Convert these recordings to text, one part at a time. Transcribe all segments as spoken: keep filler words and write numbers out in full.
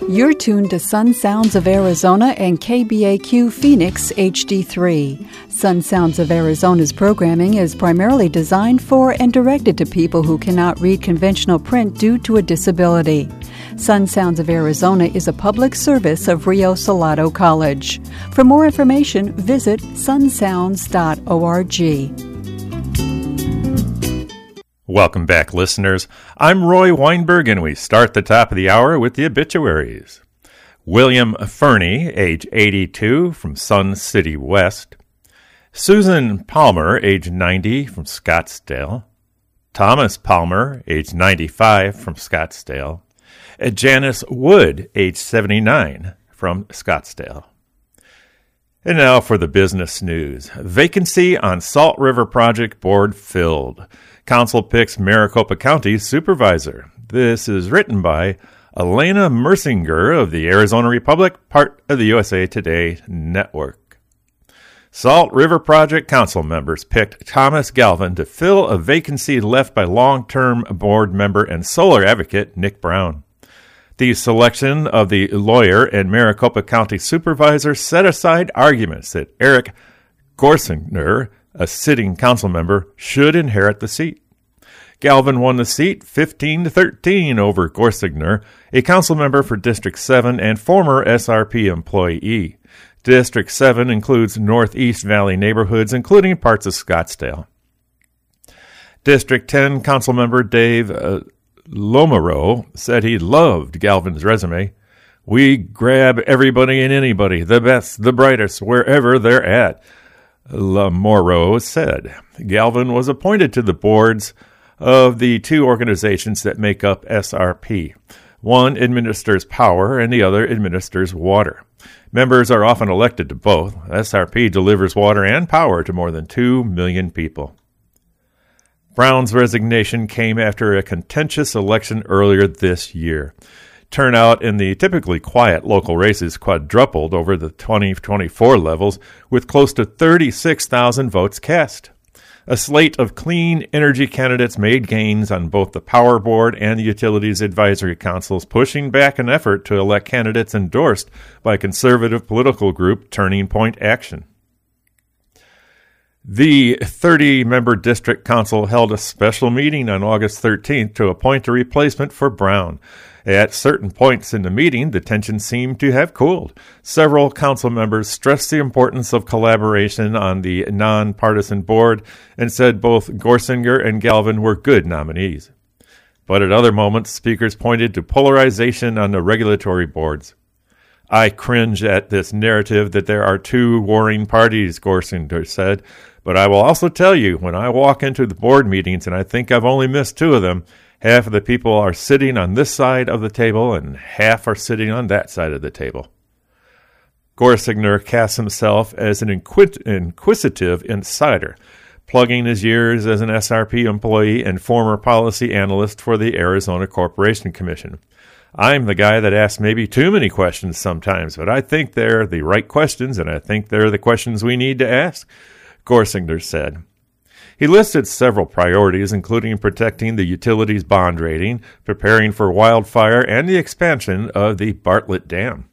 You're tuned to Sun Sounds of Arizona and K B A Q Phoenix H D three. Sun Sounds of Arizona's programming is primarily designed for and directed to people who cannot read conventional print due to a disability. Sun Sounds of Arizona is a public service of Rio Salado College. For more information, visit sun sounds dot org. Welcome back, listeners. I'm Roy Weinberg, and we start the top of the hour with the obituaries. William Fernie, age eighty-two, from Sun City West. Susan Palmer, age ninety, from Scottsdale. Thomas Palmer, age ninety-five, from Scottsdale. And Janice Wood, age seventy-nine, from Scottsdale. And now for the business news. Vacancy on Salt River Project Board filled. Council picks Maricopa County supervisor. This is written by Elena Mersinger of the Arizona Republic, part of the U S A Today network. Salt River Project council members picked Thomas Galvin to fill a vacancy left by long-term board member and solar advocate Nick Brown. The selection of the lawyer and Maricopa County supervisor set aside arguments that Eric Gorsinger, a sitting council member, should inherit the seat. Galvin won the seat fifteen to thirteen over Gorsinger, a council member for District seven and former S R P employee. District seven includes Northeast Valley neighborhoods, including parts of Scottsdale. District ten council member Dave uh, Lomaro said he loved Galvin's resume. We grab everybody and anybody, the best, the brightest, wherever they're at, Lomaro said. Galvin was appointed to the boards of the two organizations that make up S R P. One administers power and the other administers water. Members are often elected to both. S R P delivers water and power to more than two million people. Brown's resignation came after a contentious election earlier this year. Turnout in the typically quiet local races quadrupled over the twenty twenty-four levels, with close to thirty-six thousand votes cast. A slate of clean energy candidates made gains on both the Power Board and the Utilities Advisory Councils, pushing back an effort to elect candidates endorsed by conservative political group Turning Point Action. The thirty-member District Council held a special meeting on August thirteenth to appoint a replacement for Brown. At certain points in the meeting, the tension seemed to have cooled. Several council members stressed the importance of collaboration on the nonpartisan board and said both Gorsinger and Galvin were good nominees. But at other moments, speakers pointed to polarization on the regulatory boards. I cringe at this narrative that there are two warring parties, Gorsinger said, but I will also tell you, when I walk into the board meetings and I think I've only missed two of them, half of the people are sitting on this side of the table and half are sitting on that side of the table. Gorsinger casts himself as an inquis- inquisitive insider, plugging his years as an S R P employee and former policy analyst for the Arizona Corporation Commission. I'm the guy that asks maybe too many questions sometimes, but I think they're the right questions, and I think they're the questions we need to ask, Gorsinger said. He listed several priorities, including protecting the utilities bond rating, preparing for wildfire, and the expansion of the Bartlett Dam.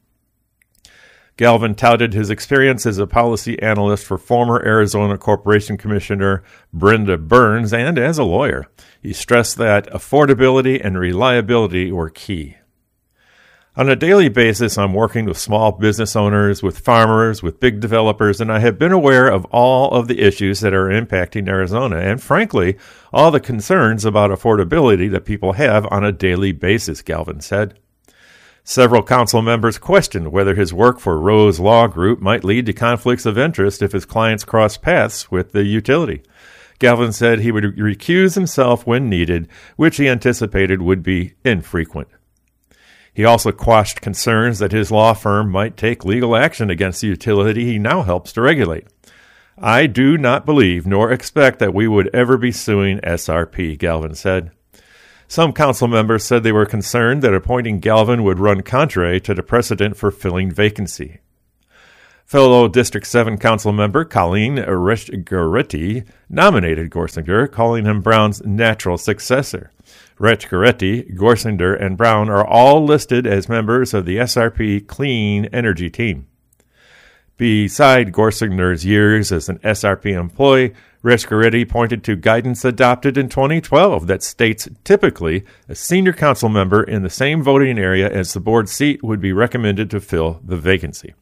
Galvin touted his experience as a policy analyst for former Arizona Corporation Commissioner Brenda Burns and as a lawyer. He stressed that affordability and reliability were key. On a daily basis, I'm working with small business owners, with farmers, with big developers, and I have been aware of all of the issues that are impacting Arizona and, frankly, all the concerns about affordability that people have on a daily basis, Galvin said. Several council members questioned whether his work for Rose Law Group might lead to conflicts of interest if his clients crossed paths with the utility. Galvin said he would recuse himself when needed, which he anticipated would be infrequent. He also quashed concerns that his law firm might take legal action against the utility he now helps to regulate. I do not believe nor expect that we would ever be suing S R P, Galvin said. Some council members said they were concerned that appointing Galvin would run contrary to the precedent for filling vacancy. Fellow District seven Council member Colleen Rechgaretti nominated Gorsinger, calling him Brown's natural successor. Rechgaretti, Gorsinger, and Brown are all listed as members of the S R P Clean Energy Team. Beside Gorsinger's years as an S R P employee, Rechgaretti pointed to guidance adopted in twenty twelve that states typically a senior council member in the same voting area as the board seat would be recommended to fill the vacancy.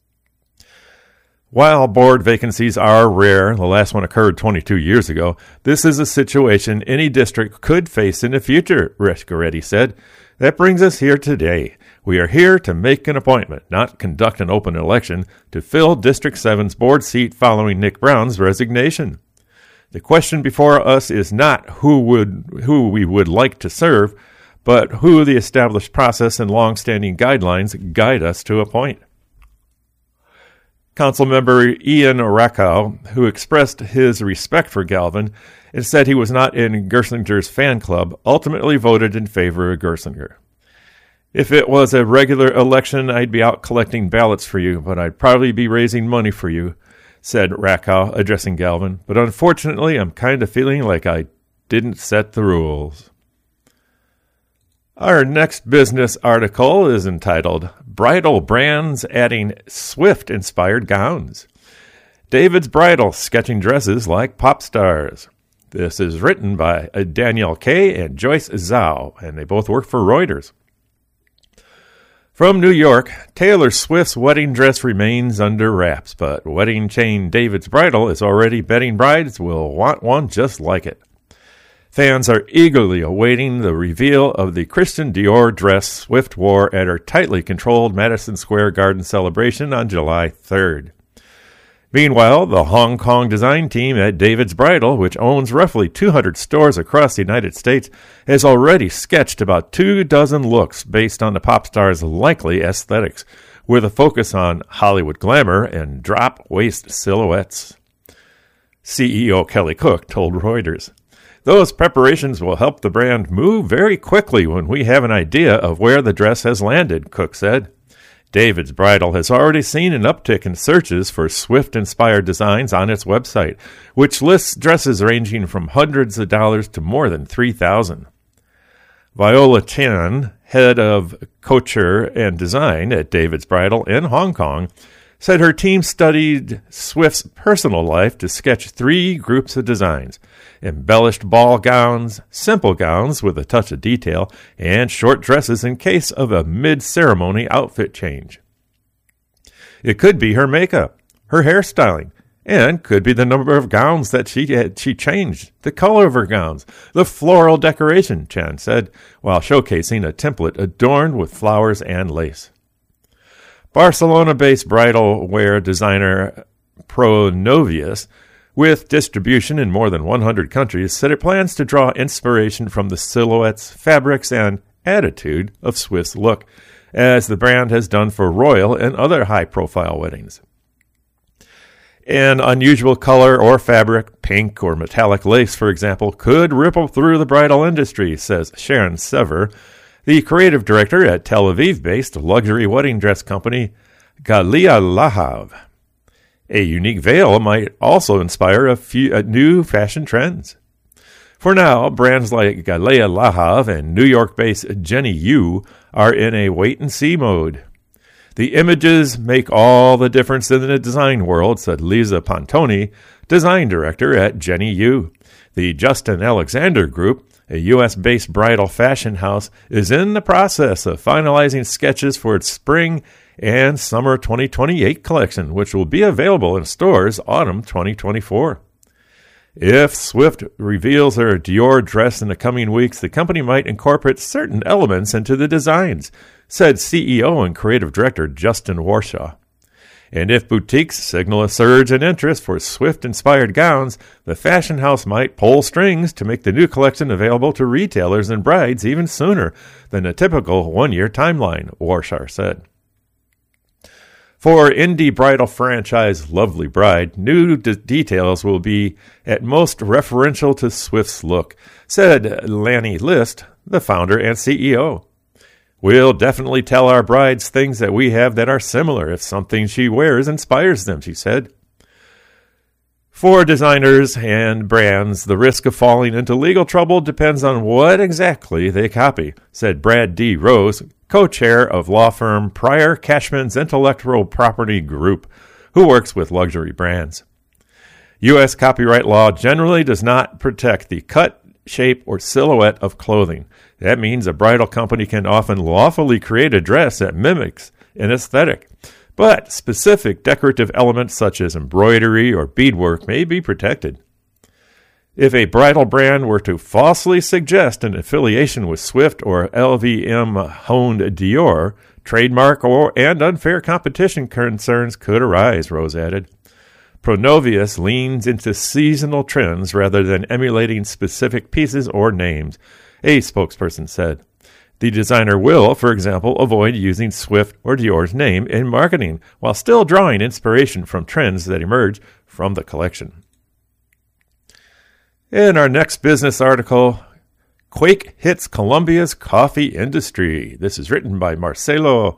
While board vacancies are rare, the last one occurred twenty-two years ago, this is a situation any district could face in the future, Rechgaretti said. That brings us here today. We are here to make an appointment, not conduct an open election, to fill District seven's board seat following Nick Brown's resignation. The question before us is not who would who we would like to serve, but who the established process and long-standing guidelines guide us to appoint. Councilmember Ian Rakow, who expressed his respect for Galvin and said he was not in Gersinger's fan club, ultimately voted in favor of Gersinger. If it was a regular election, I'd be out collecting ballots for you, but I'd probably be raising money for you, said Rakow, addressing Galvin. But unfortunately, I'm kind of feeling like I didn't set the rules. Our next business article is entitled, Bridal Brands Adding Swift-Inspired Gowns. David's Bridal Sketching Dresses Like Pop Stars. This is written by Danielle Kay and Joyce Zhao, and they both work for Reuters. From New York, Taylor Swift's wedding dress remains under wraps, but wedding chain David's Bridal is already betting brides will want one just like it. Fans are eagerly awaiting the reveal of the Christian Dior dress Swift wore at her tightly controlled Madison Square Garden celebration on July third. Meanwhile, the Hong Kong design team at David's Bridal, which owns roughly two hundred stores across the United States, has already sketched about two dozen looks based on the pop star's likely aesthetics, with a focus on Hollywood glamour and drop-waist silhouettes. C E O Kelly Cook told Reuters, "Those preparations will help the brand move very quickly when we have an idea of where the dress has landed," Cook said. David's Bridal has already seen an uptick in searches for Swift-inspired designs on its website, which lists dresses ranging from hundreds of dollars to more than three thousand dollars. Viola Chen, head of couture and design at David's Bridal in Hong Kong, said her team studied Swift's personal life to sketch three groups of designs: embellished ball gowns, simple gowns with a touch of detail, and short dresses in case of a mid-ceremony outfit change. It could be her makeup, her hairstyling, and could be the number of gowns that she had, she changed, the color of her gowns, the floral decoration, Chan said, while showcasing a template adorned with flowers and lace. Barcelona-based bridal wear designer Pronovius, with distribution in more than one hundred countries, said it plans to draw inspiration from the silhouettes, fabrics, and attitude of Swift's look, as the brand has done for royal and other high-profile weddings. An unusual color or fabric, pink or metallic lace, for example, could ripple through the bridal industry, says Sharon Sever, the creative director at Tel Aviv-based luxury wedding dress company Galea Lahav. A unique veil might also inspire a few uh, new fashion trends. For now, brands like Galea Lahav and New York-based Jenny Yu are in a wait-and-see mode. The images make all the difference in the design world, said Lisa Pontoni, design director at Jenny Yu. The Justin Alexander Group, a U S-based bridal fashion house, is in the process of finalizing sketches for its spring and summer twenty twenty-eight collection, which will be available in stores autumn twenty twenty-four. If Swift reveals her Dior dress in the coming weeks, the company might incorporate certain elements into the designs, said C E O and creative director Justin Warshaw. And if boutiques signal a surge in interest for Swift-inspired gowns, the fashion house might pull strings to make the new collection available to retailers and brides even sooner than a typical one-year timeline, Warshaw said. For indie bridal franchise Lovely Bride, new d- details will be at most referential to Swift's look, said Lanny List, the founder and C E O. We'll definitely tell our brides things that we have that are similar if something she wears inspires them, she said. For designers and brands, the risk of falling into legal trouble depends on what exactly they copy, said Brad D. Rose, co-chair of law firm Pryor Cashman's Intellectual Property Group, who works with luxury brands. U S copyright law generally does not protect the cut, shape, or silhouette of clothing. That means a bridal company can often lawfully create a dress that mimics an aesthetic. But specific decorative elements such as embroidery or beadwork may be protected. If a bridal brand were to falsely suggest an affiliation with Swift or L V M-honed Dior, trademark or and unfair competition concerns could arise, Rose added. Pronovius leans into seasonal trends rather than emulating specific pieces or names, a spokesperson said. The designer will, for example, avoid using Swift or Dior's name in marketing, while still drawing inspiration from trends that emerge from the collection. In our next business article, Quake hits Colombia's coffee industry. This is written by Marcelo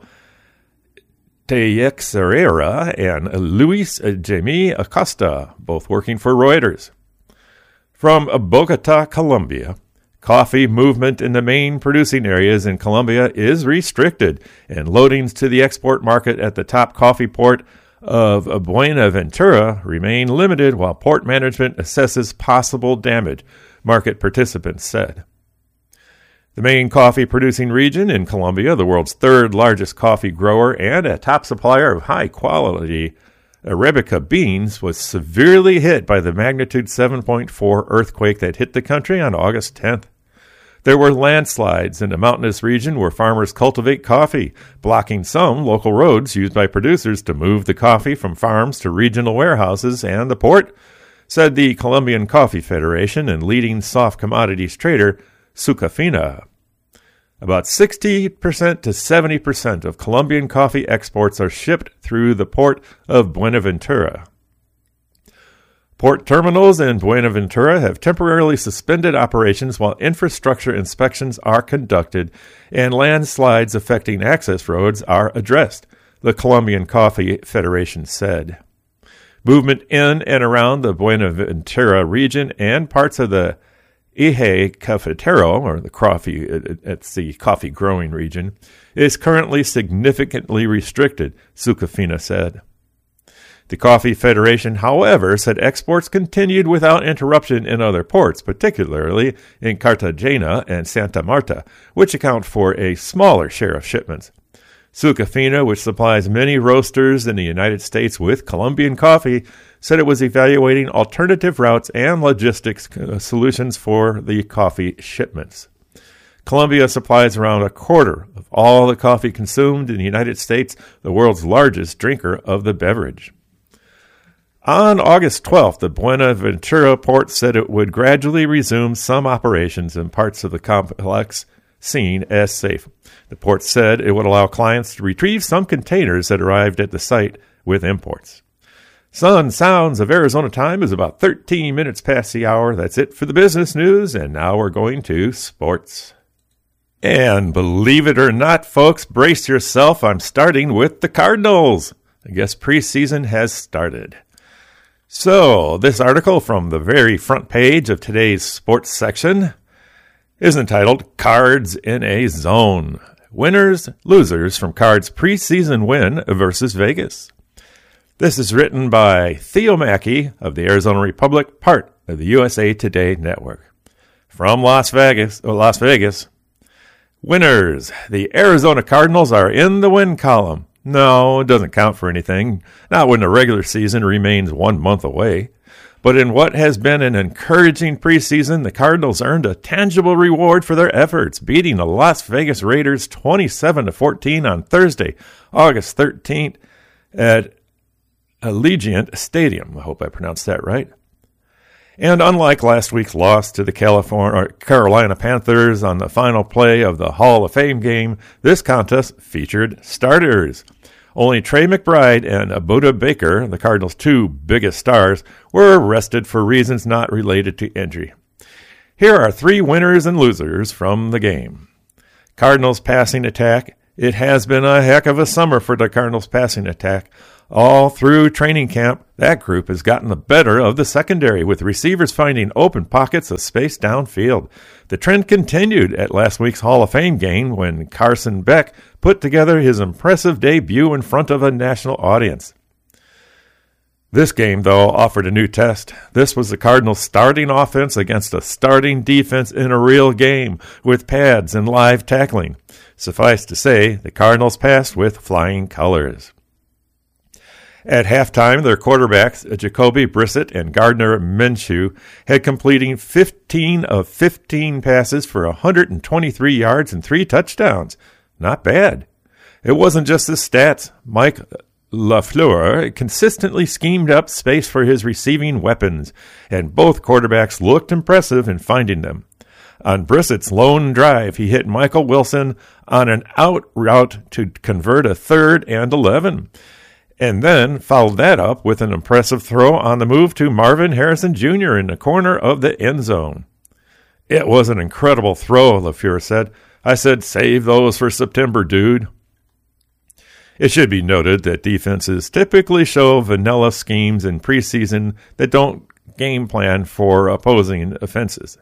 Teixeira and Luis Jaime Acosta, both working for Reuters. From Bogota, Colombia, coffee movement in the main producing areas in Colombia is restricted, and loadings to the export market at the top coffee port of Buenaventura remain limited while port management assesses possible damage, market participants said. The main coffee-producing region in Colombia, the world's third largest coffee grower and a top supplier of high-quality Arabica beans, was severely hit by the magnitude seven point four earthquake that hit the country on August tenth. There were landslides in the mountainous region where farmers cultivate coffee, blocking some local roads used by producers to move the coffee from farms to regional warehouses and the port, said the Colombian Coffee Federation and leading soft commodities trader Sucafina. About sixty percent to seventy percent of Colombian coffee exports are shipped through the port of Buenaventura. Port terminals in Buenaventura have temporarily suspended operations while infrastructure inspections are conducted and landslides affecting access roads are addressed, the Colombian Coffee Federation said. Movement in and around the Buenaventura region and parts of the Eje Cafetero, or the coffee, it's the coffee growing region, is currently significantly restricted, Sucafina said. The Coffee Federation, however, said exports continued without interruption in other ports, particularly in Cartagena and Santa Marta, which account for a smaller share of shipments. Sucafina, which supplies many roasters in the United States with Colombian coffee, said it was evaluating alternative routes and logistics solutions for the coffee shipments. Colombia supplies around a quarter of all the coffee consumed in the United States, the world's largest drinker of the beverage. On August twelfth, the Buenaventura port said it would gradually resume some operations in parts of the complex seen as safe. The port said it would allow clients to retrieve some containers that arrived at the site with imports. Sun Sounds of Arizona time is about thirteen minutes past the hour. That's it for the business news, and now we're going to sports. And believe it or not, folks, brace yourself. I'm starting with the Cardinals. I guess preseason has started. So, this article from the very front page of today's sports section is entitled Cards in a Zone. Winners, losers from Cards' preseason win versus Vegas. This is written by Theo Mackey of the Arizona Republic, part of the U S A Today network. From Las Vegas, oh, Las Vegas. Winners. The Arizona Cardinals are in the win column. No, it doesn't count for anything, not when the regular season remains one month away. But in what has been an encouraging preseason, the Cardinals earned a tangible reward for their efforts, beating the Las Vegas Raiders twenty-seven to fourteen on Thursday, August thirteenth at Allegiant Stadium. I hope I pronounced that right. And unlike last week's loss to the California, or Carolina Panthers on the final play of the Hall of Fame game, this contest featured starters. Only Trey McBride and Budda Baker, the Cardinals' two biggest stars, were arrested for reasons not related to injury. Here are three winners and losers from the game. Cardinals passing attack. It has been a heck of a summer for the Cardinals passing attack. All through training camp, that group has gotten the better of the secondary, with receivers finding open pockets of space downfield. The trend continued at last week's Hall of Fame game when Carson Beck put together his impressive debut in front of a national audience. This game, though, offered a new test. This was the Cardinals' starting offense against a starting defense in a real game, with pads and live tackling. Suffice to say, the Cardinals passed with flying colors. At halftime, their quarterbacks, Jacoby Brissett and Gardner Minshew, had completing fifteen of fifteen passes for one hundred twenty-three yards and three touchdowns. Not bad. It wasn't just the stats. Mike LaFleur consistently schemed up space for his receiving weapons, and both quarterbacks looked impressive in finding them. On Brissett's lone drive, he hit Michael Wilson on an out route to convert a third and eleven. And then followed that up with an impressive throw on the move to Marvin Harrison Junior in the corner of the end zone. It was an incredible throw, LaFleur said. I said, save those for September, dude. It should be noted that defenses typically show vanilla schemes in preseason that don't game plan for opposing offenses.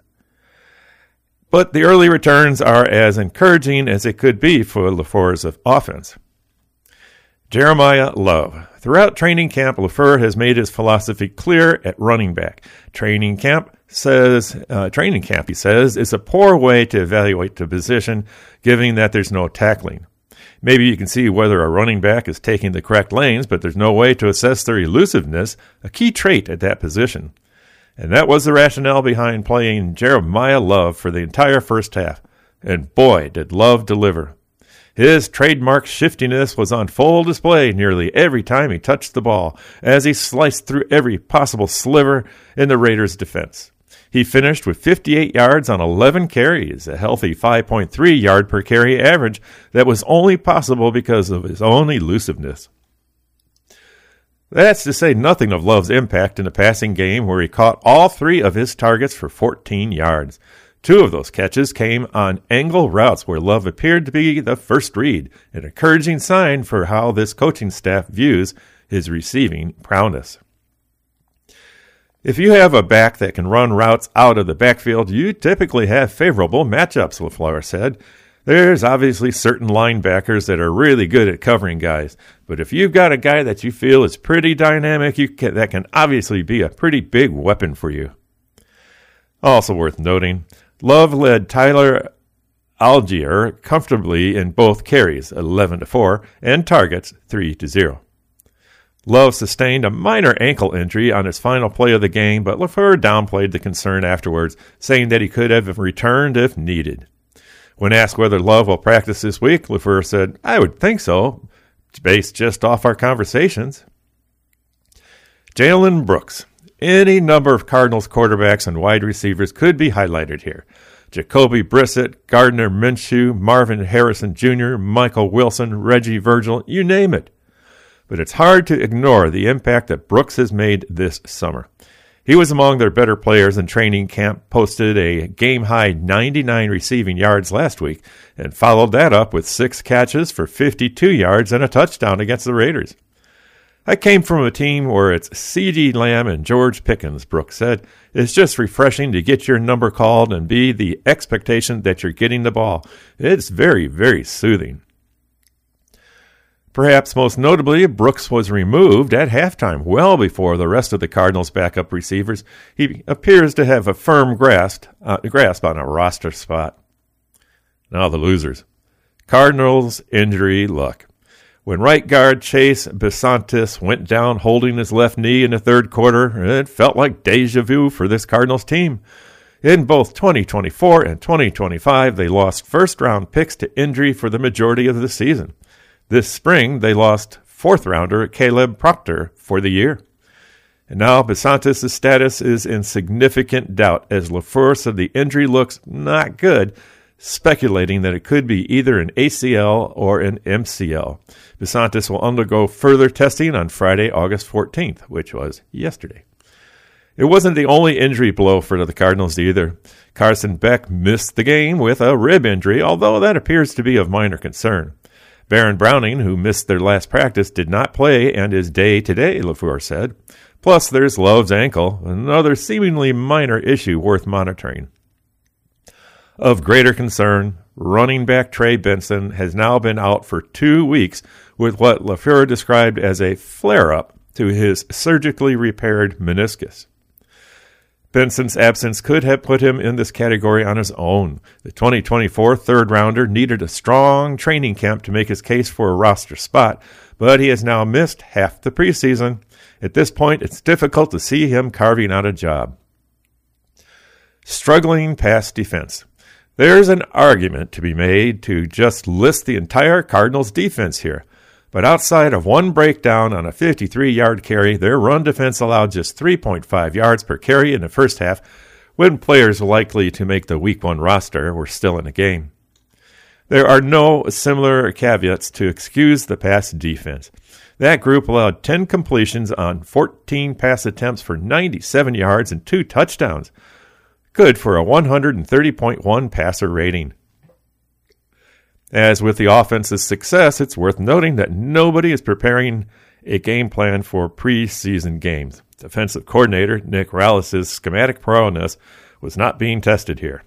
But the early returns are as encouraging as it could be for LaFleur's offense. Jeremiah Love. Throughout training camp, LaFleur has made his philosophy clear at running back. Training camp says, uh, training camp, he says, is a poor way to evaluate the position, given that there's no tackling. Maybe you can see whether a running back is taking the correct lanes, but there's no way to assess their elusiveness, a key trait at that position. And that was the rationale behind playing Jeremiah Love for the entire first half. And boy, did Love deliver. His trademark shiftiness was on full display nearly every time he touched the ball, as he sliced through every possible sliver in the Raiders' defense. He finished with fifty-eight yards on eleven carries, a healthy five point three yard per carry average that was only possible because of his own elusiveness. That's to say nothing of Love's impact in the passing game, where he caught all three of his targets for fourteen yards. Two of those catches came on angle routes where Love appeared to be the first read, an encouraging sign for how this coaching staff views his receiving prowess. If you have a back that can run routes out of the backfield, you typically have favorable matchups, LaFleur said. There's obviously certain linebackers that are really good at covering guys, but if you've got a guy that you feel is pretty dynamic, you can, that can obviously be a pretty big weapon for you. Also worth noting, Love led Tyler Algier comfortably in both carries, eleven to four, and targets, three to zero. Love sustained a minor ankle injury on his final play of the game, but LaFleur downplayed the concern afterwards, saying that he could have returned if needed. When asked whether Love will practice this week, LaFleur said, I would think so, based just off our conversations. Jalen Brooks. Any number of Cardinals quarterbacks and wide receivers could be highlighted here. Jacoby Brissett, Gardner Minshew, Marvin Harrison Junior, Michael Wilson, Reggie Virgil, you name it. But it's hard to ignore the impact that Brooks has made this summer. He was among their better players in training camp, posted a game-high ninety-nine receiving yards last week, and followed that up with six catches for fifty-two yards and a touchdown against the Raiders. I came from a team where it's CeeDee Lamb and George Pickens, Brooks said. It's just refreshing to get your number called and be the expectation that you're getting the ball. It's very, very soothing. Perhaps most notably, Brooks was removed at halftime, well before the rest of the Cardinals' backup receivers. He appears to have a firm grasp, uh, grasp on a roster spot. Now the losers. Cardinals injury luck. When right guard Chase Bisontis went down holding his left knee in the third quarter, it felt like deja vu for this Cardinals team. In both twenty twenty-four and twenty twenty-five, they lost first-round picks to injury for the majority of the season. This spring, they lost fourth-rounder Caleb Proctor for the year. And now Bisontis' status is in significant doubt as LaFleur said the injury looks not good, speculating that it could be either an A C L or an M C L. Bisontis will undergo further testing on Friday, August fourteenth, which was yesterday. It wasn't the only injury blow for the Cardinals either. Carson Beck missed the game with a rib injury, although that appears to be of minor concern. Baron Browning, who missed their last practice, did not play and is day-to-day, LaFleur said. Plus, there's Love's ankle, another seemingly minor issue worth monitoring. Of greater concern, running back Trey Benson has now been out for two weeks with what LaFleur described as a flare-up to his surgically repaired meniscus. Benson's absence could have put him in this category on his own. The twenty twenty-four third-rounder needed a strong training camp to make his case for a roster spot, but he has now missed half the preseason. At this point, it's difficult to see him carving out a job. Struggling pass defense. There's an argument to be made to just list the entire Cardinals defense here. But outside of one breakdown on a fifty-three-yard carry, their run defense allowed just three point five yards per carry in the first half, when players likely to make the Week one roster were still in the game. There are no similar caveats to excuse the pass defense. That group allowed ten completions on fourteen pass attempts for ninety-seven yards and two touchdowns. Good for a one thirty point one passer rating. As with the offense's success, it's worth noting that nobody is preparing a game plan for preseason games. Defensive coordinator Nick Rallis' schematic prowess was not being tested here.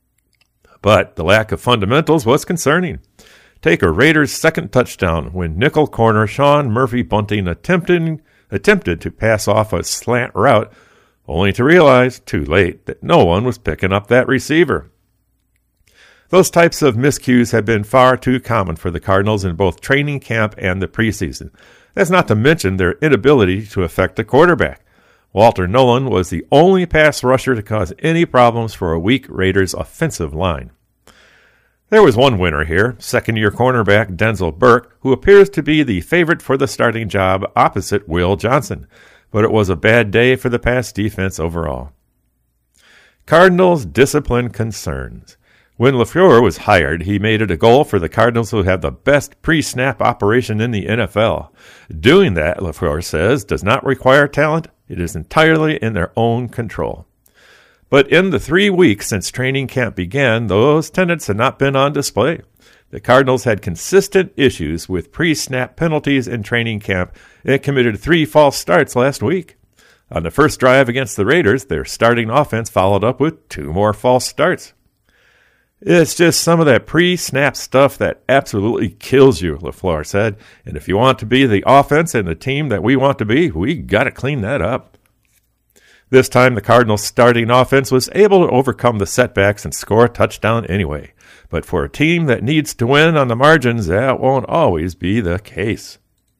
But the lack of fundamentals was concerning. Take a Raiders' second touchdown when nickel corner Sean Murphy Bunting attempted, attempted to pass off a slant route, only to realize, too late, that no one was picking up that receiver. Those types of miscues have been far too common for the Cardinals in both training camp and the preseason. That's not to mention their inability to affect the quarterback. Walter Nolan was the only pass rusher to cause any problems for a weak Raiders offensive line. There was one winner here, second-year cornerback Denzel Burke, who appears to be the favorite for the starting job opposite Will Johnson, but it was a bad day for the pass defense overall. Cardinals discipline concerns. When LaFleur was hired, he made it a goal for the Cardinals to have the best pre-snap operation in the N F L. Doing that, LaFleur says, does not require talent. It is entirely in their own control. But in the three weeks since training camp began, those tenets had not been on display. The Cardinals had consistent issues with pre-snap penalties in training camp and committed three false starts last week. On the first drive against the Raiders, their starting offense followed up with two more false starts. It's just some of that pre-snap stuff that absolutely kills you, LaFleur said. And if you want to be the offense and the team that we want to be, we got to clean that up. This time, the Cardinals' starting offense was able to overcome the setbacks and score a touchdown anyway. But for a team that needs to win on the margins, that won't always be the case.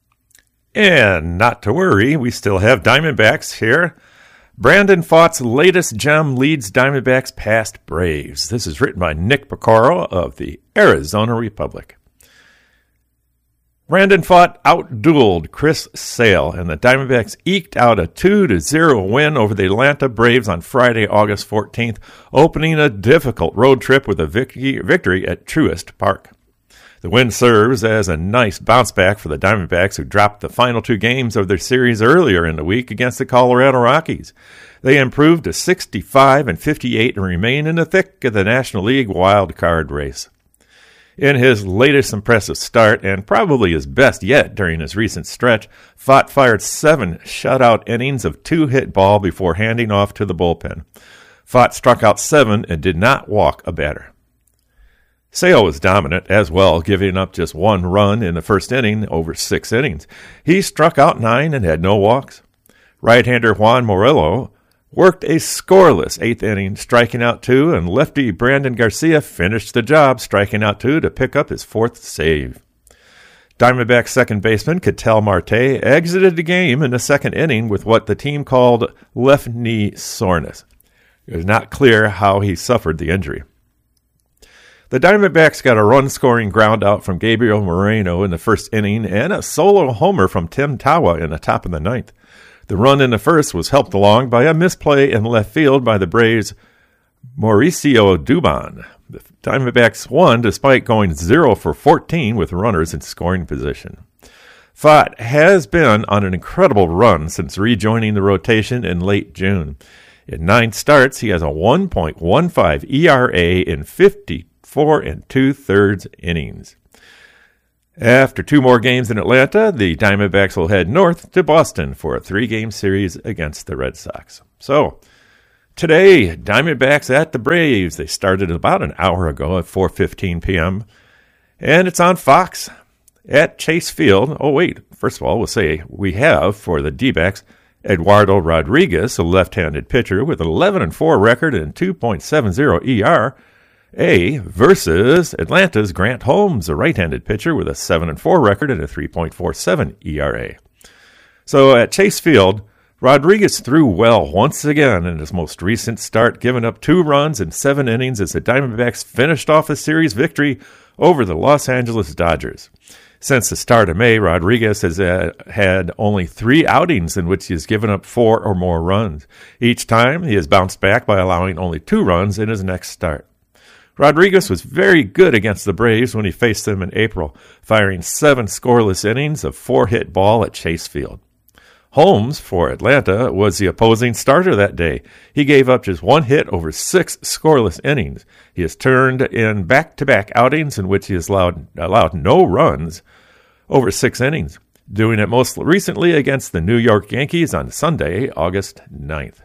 And not to worry, we still have Diamondbacks here. Brandon Pfaadt's latest gem leads Diamondbacks past Braves. This is written by Nick Picaro of the Arizona Republic. Brandon Pfaadt outdueled Chris Sale, and the Diamondbacks eked out a two to zero win over the Atlanta Braves on Friday, August fourteenth, opening a difficult road trip with a victory at Truist Park. The win serves as a nice bounce back for the Diamondbacks, who dropped the final two games of their series earlier in the week against the Colorado Rockies. They improved to sixty-five and fifty-eight and remain in the thick of the National League wild card race. In his latest impressive start, and probably his best yet during his recent stretch, Pfaadt fired seven shutout innings of two-hit ball before handing off to the bullpen. Pfaadt struck out seven and did not walk a batter. Sale was dominant as well, giving up just one run in the first inning over six innings. He struck out nine and had no walks. Right-hander Juan Murillo worked a scoreless eighth inning, striking out two, and lefty Brandon Garcia finished the job, striking out two to pick up his fourth save. Diamondback second baseman Ketel Marte exited the game in the second inning with what the team called left knee soreness. It was not clear how he suffered the injury. The Diamondbacks got a run-scoring ground out from Gabriel Moreno in the first inning and a solo homer from Tim Tawa in the top of the ninth. The run in the first was helped along by a misplay in left field by the Braves' Mauricio Dubon. The Diamondbacks won despite going zero for fourteen with runners in scoring position. Pfaadt has been on an incredible run since rejoining the rotation in late June. In nine starts, he has a one point one five E R A in fifty-four and two-thirds innings. After two more games in Atlanta, the Diamondbacks will head north to Boston for a three-game series against the Red Sox. So, today, Diamondbacks at the Braves. They started about an hour ago at four fifteen p.m., and it's on Fox at Chase Field. Oh, wait, first of all, we'll say we have, for the D-backs, Eduardo Rodriguez, a left-handed pitcher with an eleven and four record and two point seven oh E R A, versus Atlanta's Grant Holmes, a right-handed pitcher with a seven and four record and a three point four seven E R A. So at Chase Field, Rodriguez threw well once again in his most recent start, giving up two runs in seven innings as the Diamondbacks finished off a series victory over the Los Angeles Dodgers. Since the start of May, Rodriguez has uh, had only three outings in which he has given up four or more runs. Each time, he has bounced back by allowing only two runs in his next start. Rodriguez was very good against the Braves when he faced them in April, firing seven scoreless innings of four-hit ball at Chase Field. Holmes, for Atlanta, was the opposing starter that day. He gave up just one hit over six scoreless innings. He has turned in back-to-back outings in which he has allowed, allowed no runs over six innings, doing it most recently against the New York Yankees on Sunday, August ninth.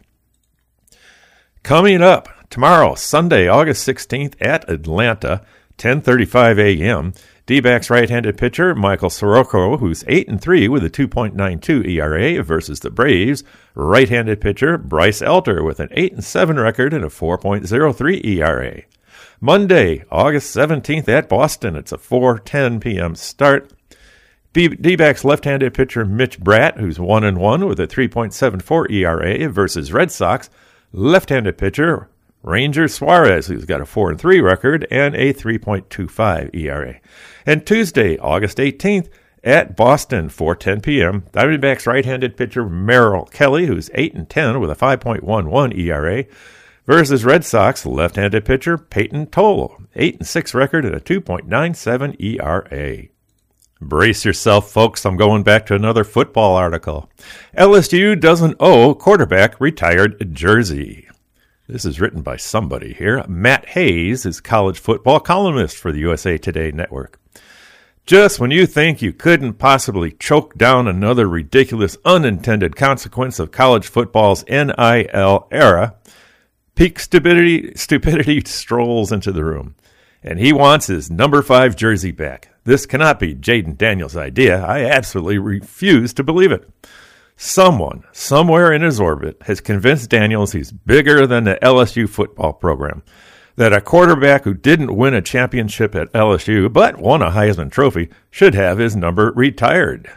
Coming up tomorrow, Sunday, August sixteenth, at Atlanta, ten thirty-five a.m., D-backs right-handed pitcher Michael Soroka, who's eight and three with a two point nine two E R A, versus the Braves right-handed pitcher Bryce Elder with an eight and seven record and a four point oh three E R A. Monday, August seventeenth at Boston. It's a four ten p.m. start. D-backs left-handed pitcher Mitch Bratt, who's one and one with a three point seven four E R A, versus Red Sox left-handed pitcher Ranger Suarez, who's got a four and three record and a three point two five E R A. And Tuesday, August eighteenth, at Boston, four ten p.m., Diamondbacks right-handed pitcher Merrill Kelly, who's eight and ten with a five point one one E R A, versus Red Sox left-handed pitcher Peyton Toll, eight and six record and a two point nine seven E R A. Brace yourself, folks. I'm going back to another football article. L S U doesn't owe quarterback retired jersey. This is written by somebody here. Matt Hayes is college football columnist for the U S A Today network. Just when you think you couldn't possibly choke down another ridiculous unintended consequence of college football's N I L era, peak stupidity, stupidity strolls into the room, and he wants his number five jersey back. This cannot be Jaden Daniels' idea. I absolutely refuse to believe it. Someone, somewhere in his orbit, has convinced Daniels he's bigger than the L S U football program, that a quarterback who didn't win a championship at L S U but won a Heisman Trophy should have his number retired.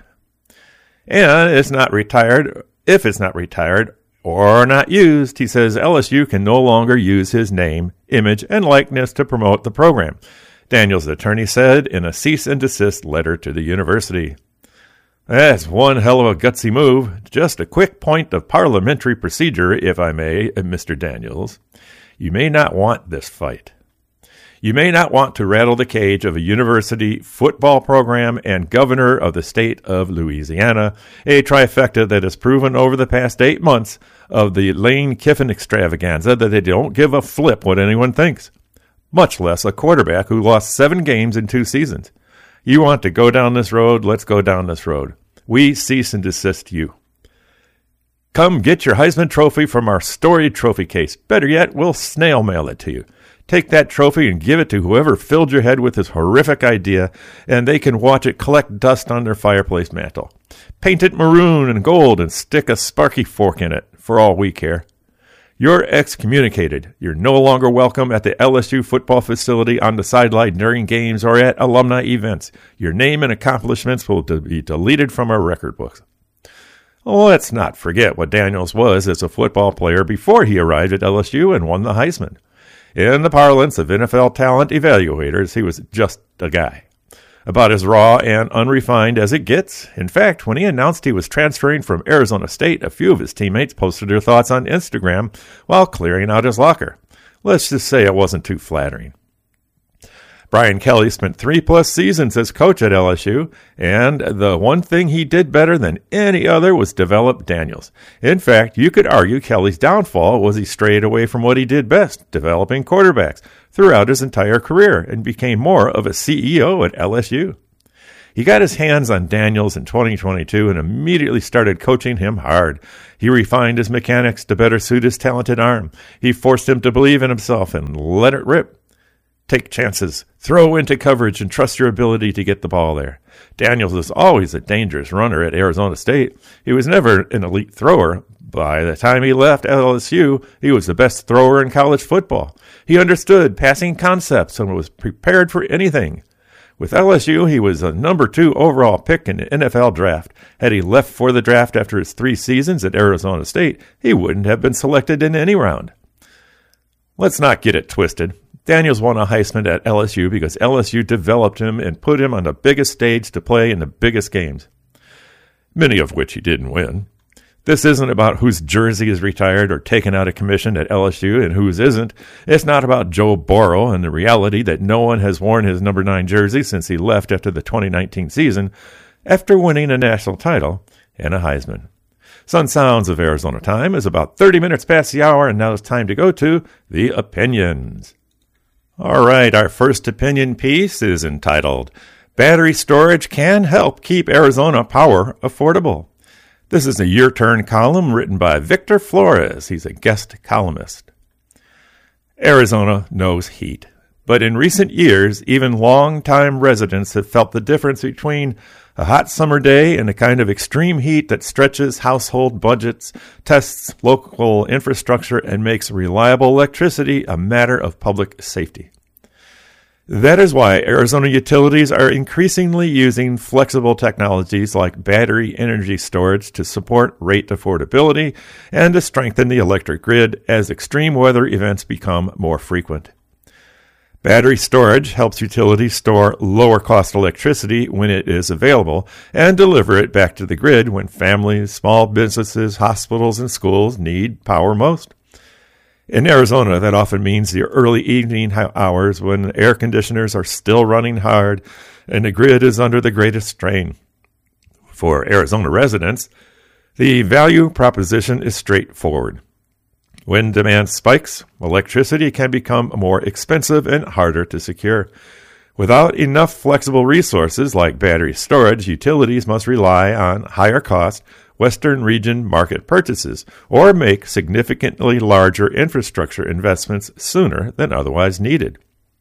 And it's not retired, if it's not retired or not used, he says L S U can no longer use his name, image, and likeness to promote the program, Daniels' attorney said in a cease and desist letter to the university. That's one hell of a gutsy move. Just a quick point of parliamentary procedure, if I may, Mister Daniels. You may not want this fight. You may not want to rattle the cage of a university football program and governor of the state of Louisiana, a trifecta that has proven over the past eight months of the Lane Kiffin extravaganza that they don't give a flip what anyone thinks, much less a quarterback who lost seven games in two seasons. You want to go down this road? Let's go down this road. We cease and desist you. Come get your Heisman Trophy from our storied trophy case. Better yet, we'll snail mail it to you. Take that trophy and give it to whoever filled your head with this horrific idea, and they can watch it collect dust on their fireplace mantle. Paint it maroon and gold and stick a sparky fork in it, for all we care. You're excommunicated. You're no longer welcome at the L S U football facility, on the sideline during games, or at alumni events. Your name and accomplishments will be deleted from our record books. Let's not forget what Daniels was as a football player before he arrived at L S U and won the Heisman. In the parlance of N F L talent evaluators, he was just a guy. About as raw and unrefined as it gets. In fact, when he announced he was transferring from Arizona State, a few of his teammates posted their thoughts on Instagram while clearing out his locker. Let's just say it wasn't too flattering. Brian Kelly spent three-plus seasons as coach at L S U, and the one thing he did better than any other was develop Daniels. In fact, you could argue Kelly's downfall was he strayed away from what he did best, developing quarterbacks, throughout his entire career, and became more of a C E O at L S U. He got his hands on Daniels in twenty twenty-two and immediately started coaching him hard. He refined his mechanics to better suit his talented arm. He forced him to believe in himself and let it rip. Take chances, throw into coverage, and trust your ability to get the ball there. Daniels was always a dangerous runner at Arizona State. He was never an elite thrower. By the time he left L S U, he was the best thrower in college football. He understood passing concepts and was prepared for anything. With L S U, he was a number two overall pick in the N F L draft. Had he left for the draft after his three seasons at Arizona State, he wouldn't have been selected in any round. Let's not get it twisted. Daniels won a Heisman at L S U because L S U developed him and put him on the biggest stage to play in the biggest games, many of which he didn't win. This isn't about whose jersey is retired or taken out of commission at L S U and whose isn't. It's not about Joe Burrow and the reality that no one has worn his number nine jersey since he left after the twenty nineteen season, after winning a national title and a Heisman. Sun Sounds of Arizona time is about thirty minutes past the hour, and now it's time to go to the opinions. All right, our first opinion piece is entitled, Battery Storage Can Help Keep Arizona Power Affordable. This is a Your Turn column written by Victor Flores. He's a guest columnist. Arizona knows heat, but in recent years, even long-time residents have felt the difference between a hot summer day and the kind of extreme heat that stretches household budgets, tests local infrastructure, and makes reliable electricity a matter of public safety. That is why Arizona utilities are increasingly using flexible technologies like battery energy storage to support rate affordability and to strengthen the electric grid as extreme weather events become more frequent. Battery storage helps utilities store lower-cost electricity when it is available and deliver it back to the grid when families, small businesses, hospitals, and schools need power most. In Arizona, that often means the early evening hours when air conditioners are still running hard and the grid is under the greatest strain. For Arizona residents, the value proposition is straightforward. When demand spikes, electricity can become more expensive and harder to secure. Without enough flexible resources like battery storage, utilities must rely on higher cost Western region market purchases or make significantly larger infrastructure investments sooner than otherwise needed.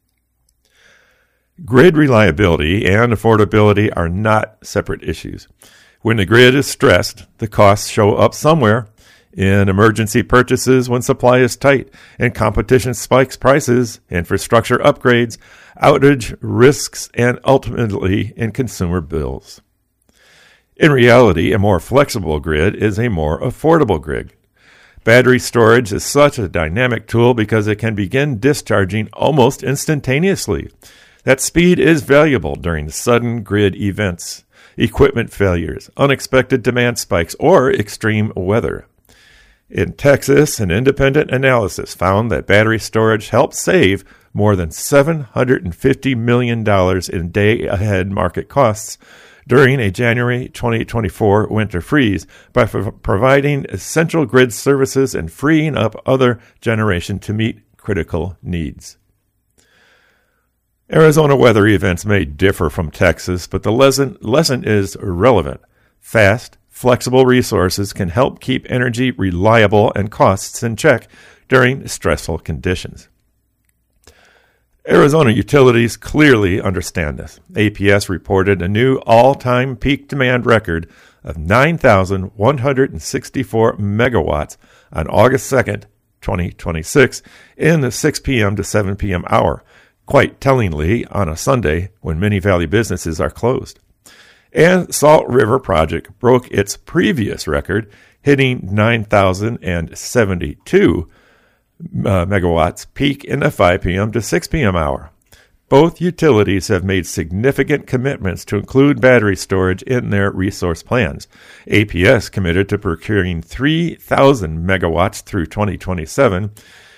Grid reliability and affordability are not separate issues. When the grid is stressed, the costs show up somewhere. In emergency purchases when supply is tight and competition spikes prices, infrastructure upgrades, outage risks, and ultimately in consumer bills. In reality, a more flexible grid is a more affordable grid. Battery storage is such a dynamic tool because it can begin discharging almost instantaneously. That speed is valuable during sudden grid events, equipment failures, unexpected demand spikes, or extreme weather. In Texas, an independent analysis found that battery storage helped save more than seven hundred fifty million dollars in day-ahead market costs during a January twenty twenty-four winter freeze by f- providing essential grid services and freeing up other generation to meet critical needs. Arizona weather events may differ from Texas, but the lesson, lesson is relevant. Fast, flexible resources can help keep energy reliable and costs in check during stressful conditions. Arizona utilities clearly understand this. A P S reported a new all-time peak demand record of nine thousand one hundred sixty-four megawatts on August second, twenty twenty-six, in the six p.m. to seven p.m. hour, quite tellingly on a Sunday when many Valley businesses are closed. And Salt River Project broke its previous record, hitting nine thousand seventy-two uh, megawatts peak in the five p.m. to six p.m. hour. Both utilities have made significant commitments to include battery storage in their resource plans. A P S committed to procuring three thousand megawatts through twenty twenty-seven,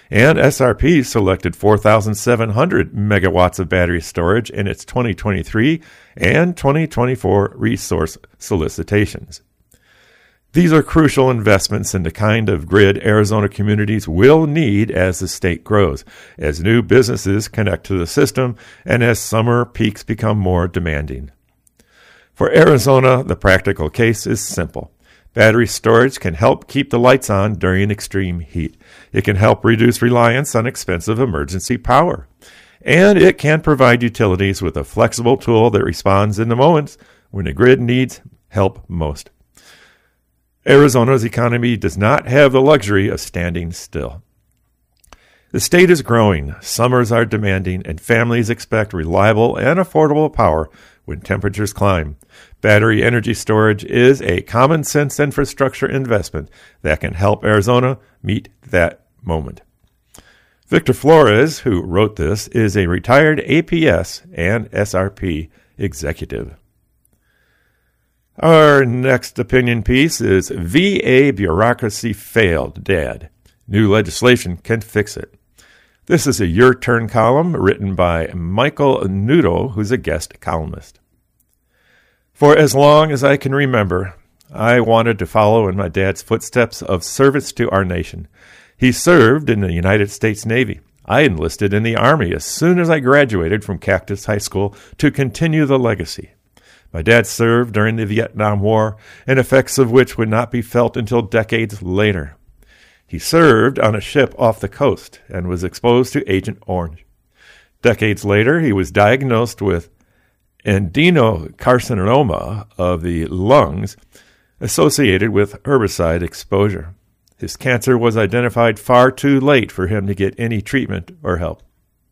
And S R P selected four thousand seven hundred megawatts of battery storage in its twenty twenty-three and twenty twenty-four resource solicitations. These are crucial investments in the kind of grid Arizona communities will need as the state grows, as new businesses connect to the system, and as summer peaks become more demanding. For Arizona, the practical case is simple. Battery storage can help keep the lights on during extreme heat. It can help reduce reliance on expensive emergency power. And it can provide utilities with a flexible tool that responds in the moments when the grid needs help most. Arizona's economy does not have the luxury of standing still. The state is growing, summers are demanding, and families expect reliable and affordable power when temperatures climb. Battery energy storage is a common-sense infrastructure investment that can help Arizona meet that moment. Victor Flores, who wrote this, is a retired A P S and S R P executive. Our next opinion piece is V A Bureaucracy Failed, Dad. New legislation can fix it. This is a Your Turn column written by Michael Nudo, who's a guest columnist. For as long as I can remember, I wanted to follow in my dad's footsteps of service to our nation. He served in the United States Navy. I enlisted in the Army as soon as I graduated from Cactus High School to continue the legacy. My dad served during the Vietnam War, and effects of which would not be felt until decades later. He served on a ship off the coast and was exposed to Agent Orange. Decades later, he was diagnosed with adenocarcinoma of the lungs associated with herbicide exposure. His cancer was identified far too late for him to get any treatment or help.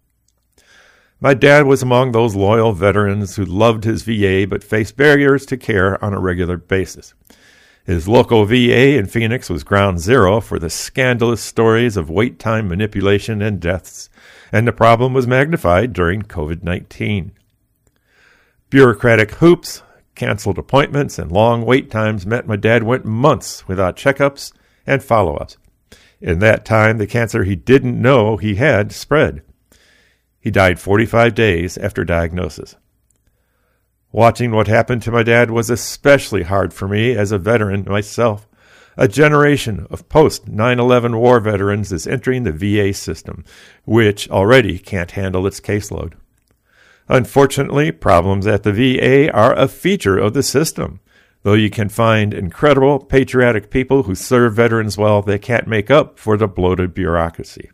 My dad was among those loyal veterans who loved his V A but faced barriers to care on a regular basis. His local V A in Phoenix was ground zero for the scandalous stories of wait time manipulation and deaths, and the problem was magnified during covid nineteen. Bureaucratic hoops, canceled appointments, and long wait times meant my dad went months without checkups and follow-ups. In that time, the cancer he didn't know he had spread. He died forty-five days after diagnosis. Watching what happened to my dad was especially hard for me as a veteran myself. A generation of post nine eleven war veterans is entering the V A system, which already can't handle its caseload. Unfortunately, problems at the V A are a feature of the system. Though you can find incredible, patriotic people who serve veterans well, they can't make up for the bloated bureaucracy.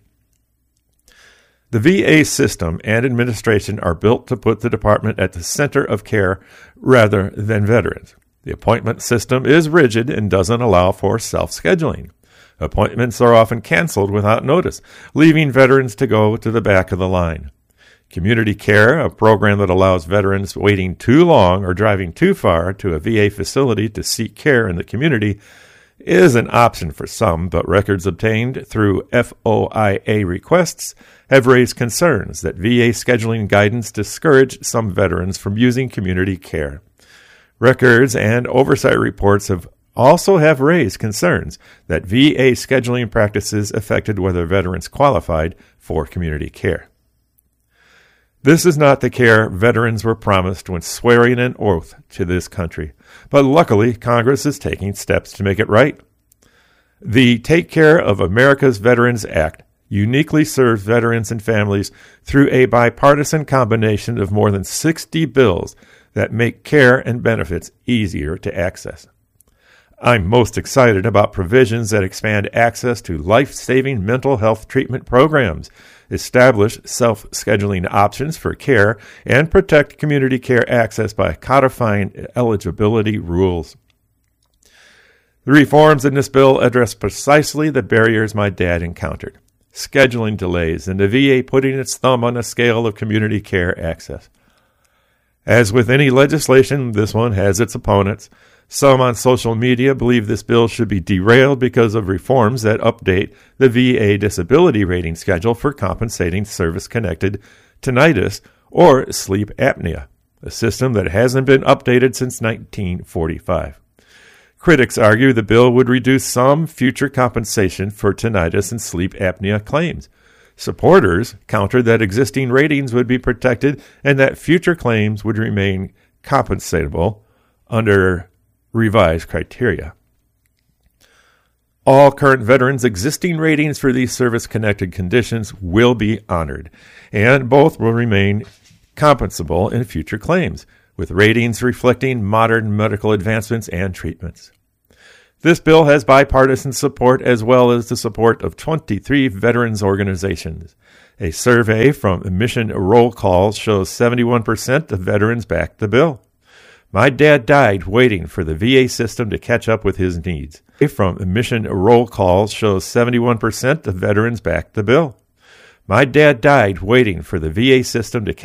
The V A system and administration are built to put the department at the center of care rather than veterans. The appointment system is rigid and doesn't allow for self-scheduling. Appointments are often canceled without notice, leaving veterans to go to the back of the line. Community Care, a program that allows veterans waiting too long or driving too far to a V A facility to seek care in the community, is an option for some, but records obtained through F O I A requests have raised concerns that V A scheduling guidance discourage some veterans from using community care. Records and oversight reports have also have raised concerns that V A scheduling practices affected whether veterans qualified for community care. This is not the care veterans were promised when swearing an oath to this country, but luckily Congress is taking steps to make it right. The Take Care of America's Veterans Act uniquely serves veterans and families through a bipartisan combination of more than sixty bills that make care and benefits easier to access. I'm most excited about provisions that expand access to life-saving mental health treatment programs, establish self-scheduling options for care, and protect community care access by codifying eligibility rules. The reforms in this bill address precisely the barriers my dad encountered: scheduling delays and the V A putting its thumb on the scale of community care access. As with any legislation, this one has its opponents. Some on social media believe this bill should be derailed because of reforms that update the V A disability rating schedule for compensating service-connected tinnitus or sleep apnea, a system that hasn't been updated since nineteen forty-five. Critics argue the bill would reduce some future compensation for tinnitus and sleep apnea claims, Supporters countered that existing ratings would be protected and that future claims would remain compensatable under revised criteria. All current veterans' existing ratings for these service-connected conditions will be honored, and both will remain compensable in future claims, with ratings reflecting modern medical advancements and treatments. This bill has bipartisan support as well as the support of twenty-three veterans organizations. A survey from Mission Roll Calls shows seventy-one percent of veterans backed the bill. My dad died waiting for the V A system to catch up with his needs. From Mission Roll Calls shows seventy-one percent of veterans backed the bill. My dad died waiting for the V A system to catch